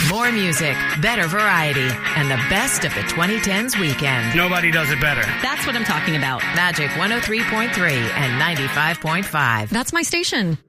More music, better variety, and the best of the 2010s weekend. Nobody does it better. That's what I'm talking about. Magic 103.3 and 95.5. That's my station.